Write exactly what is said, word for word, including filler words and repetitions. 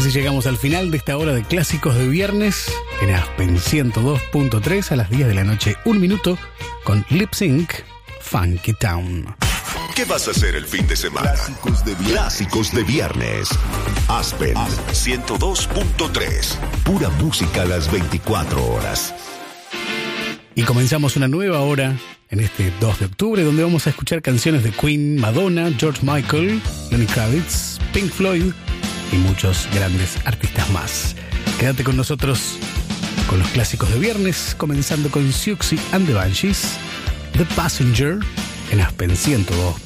Así llegamos al final de esta hora de clásicos de viernes en Aspen ciento dos punto tres a las diez de la noche, un minuto, con Lip Sync, Funky Town. ¿Qué vas a hacer el fin de semana? Clásicos de viernes. Clásicos de viernes. Aspen ciento dos punto tres. Pura música a las veinticuatro horas. Y comenzamos una nueva hora en este dos de octubre, donde vamos a escuchar canciones de Queen, Madonna, George Michael, Lenny Kravitz, Pink Floyd y muchos grandes artistas más. Quédate con nosotros con los clásicos de viernes, comenzando con Siouxsie and the Banshees, The Passenger, en Aspen ciento dos.